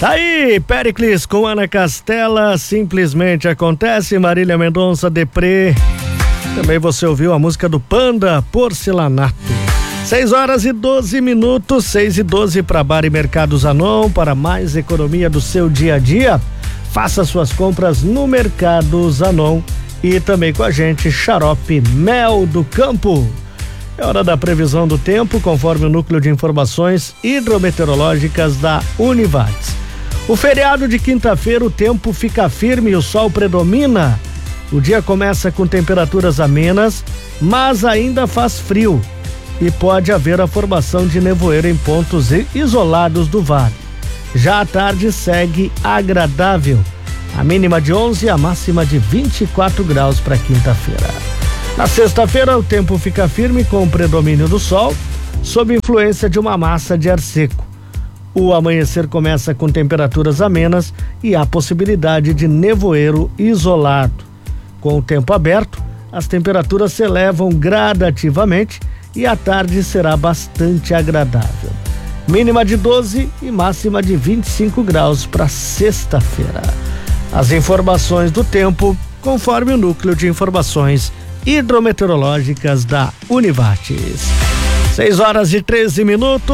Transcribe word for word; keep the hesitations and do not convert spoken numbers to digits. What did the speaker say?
Tá aí, Péricles com Ana Castela, simplesmente acontece. Marília Mendonça, Deprê. Também você ouviu a música do Panda, Porcelanato. seis horas e doze minutos, seis e doze para Bar e Mercado Zanon. Para mais economia do seu dia a dia, faça suas compras no Mercado Zanon. E também com a gente, Xarope Mel do Campo. É hora da previsão do tempo, conforme o Núcleo de Informações Hidrometeorológicas da Univates. O feriado de quinta-feira, o tempo fica firme e o sol predomina. O dia começa com temperaturas amenas, mas ainda faz frio e pode haver a formação de nevoeiro em pontos isolados do vale. Já à tarde segue agradável. A mínima de onze, a máxima de vinte e quatro graus para quinta-feira. Na sexta-feira, o tempo fica firme com o predomínio do sol, sob influência de uma massa de ar seco. O amanhecer começa com temperaturas amenas e há possibilidade de nevoeiro isolado. Com o tempo aberto, as temperaturas se elevam gradativamente e a tarde será bastante agradável. Mínima de doze e máxima de vinte e cinco graus para sexta-feira. As informações do tempo, conforme o Núcleo de Informações Hidrometeorológicas da Univates. seis horas e treze minutos.